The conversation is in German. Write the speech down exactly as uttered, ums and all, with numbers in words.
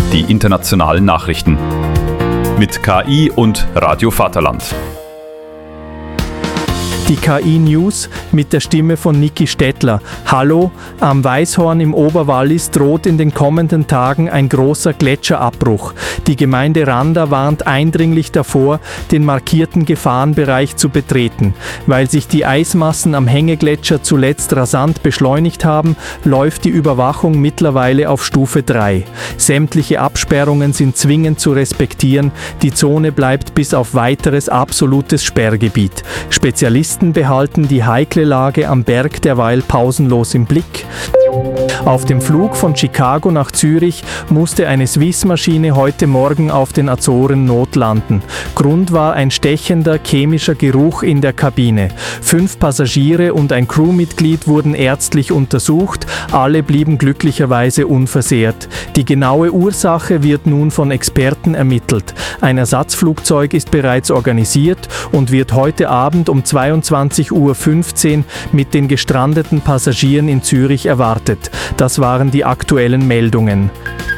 die internationalen Nachrichten. Mit K I und Radio Vaterland. Die K I-News mit der Stimme von Niki Stettler. Hallo, am Weißhorn im Oberwallis droht in den kommenden Tagen ein großer Gletscherabbruch. Die Gemeinde Randa warnt eindringlich davor, den markierten Gefahrenbereich zu betreten. Weil sich die Eismassen am Hängegletscher zuletzt rasant beschleunigt haben, läuft die Überwachung mittlerweile auf Stufe drei. Sämtliche Absperrungen sind zwingend zu respektieren. Die Zone bleibt bis auf weiteres absolutes Sperrgebiet. Spezialisten behalten die heikle Lage am Berg derweil pausenlos im Blick. Auf dem Flug von Chicago nach Zürich musste eine Swiss-Maschine heute Morgen auf den Azoren notlanden. Grund war ein stechender chemischer Geruch in der Kabine. Fünf Passagiere und ein Crewmitglied wurden ärztlich untersucht, alle blieben glücklicherweise unversehrt. Die genaue Ursache wird nun von Experten ermittelt. Ein Ersatzflugzeug ist bereits organisiert und wird heute Abend um zweiundzwanzig Uhr fünfzehn mit den gestrandeten Passagieren in Zürich erwartet. Das waren die aktuellen Meldungen.